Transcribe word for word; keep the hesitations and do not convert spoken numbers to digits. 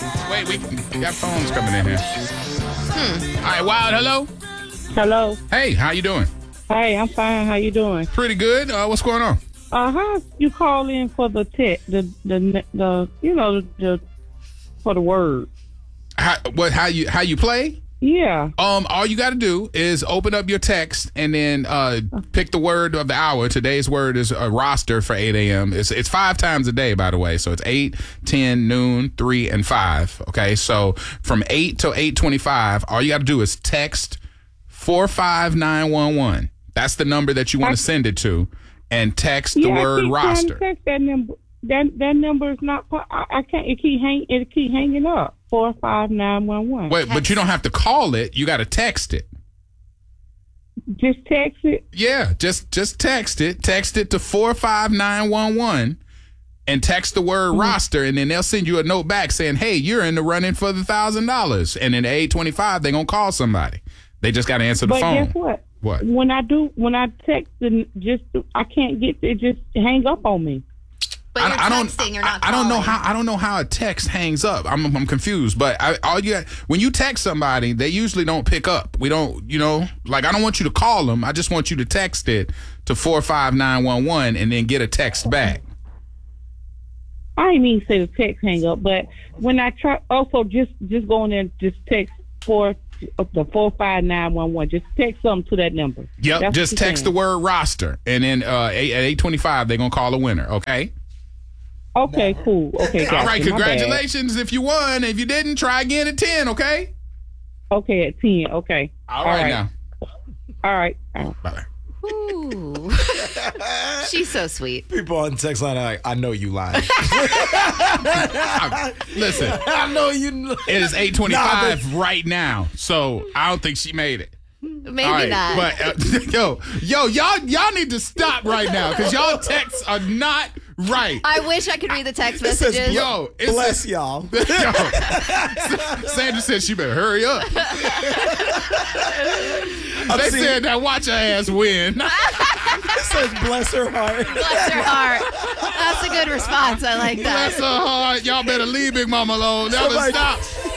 Wait, we got phones coming in here. Hmm. All right, Wild, hello. Hello. Hey, how you doing? Hey, I'm fine. How you doing? Pretty good. Uh, what's going on? Uh, how you call in for the tech, the the the you know the for the word? How, what? How you how you play? Yeah. Um, all you got to do is open up your text and then uh, pick the word of the hour. Today's word is a roster for eight a.m. It's it's five times a day, by the way. So it's eight, ten, noon, three, and five. Okay, so from eight till eight twenty-five, all you got to do is text four five nine one one. That's the number that you want to send it to, and text the yeah, word I keep roster. Trying to text that number. That that number is not. I, I can't. It keep hang. It keep hanging up. Four five nine one one. Wait, but you don't have to call it. You got to text it. Just text it. Yeah, just just text it. Text it to four five nine one one, and text the word mm-hmm. roster, and then they'll send you a note back saying, "Hey, you're in the running for the thousand dollars." And then at eight twenty five, they're gonna call somebody. They just got to answer the but phone. But guess what? What? When I do, when I text, and just I can't get it. Just hang up on me. But you're I, I texting, don't, you're not I, I don't know calling. how I don't know how a text hangs up. I'm I'm confused. But I, all you when you text somebody, they usually don't pick up. We don't, you know, like I don't want you to call them. I just want you to text it to four five nine one one and then get a text back. I didn't mean to say the text hang up, but when I try, also just just go in there and just text four the four five nine one one. Just text something to that number. Yep, That's just text the word roster, and then uh, eight, at eight twenty five they're gonna call a winner. Okay. Okay, cool. Okay, gotcha. All right, My congratulations if you won. If you didn't, try again at ten, okay? Okay, at ten, okay. All, All right, right now. All right. All right. Bye-bye. Ooh. She's so sweet. People on the text line are like, I know you lying. Listen. I know you. It is eight twenty-five nah, right now, so I don't think she made it. Maybe right, not. But uh, yo, yo, y'all, y'all need to stop right now because y'all texts are not right. I wish I could read the text It messages. says, yo, it's bless a, y'all. Yo, Sandra said she better hurry up. They seen, said that watch her ass win. It says bless her heart. Bless her heart. That's a good response. I like that. Bless her heart. Y'all better leave Big Mama alone. Never Somebody, stop.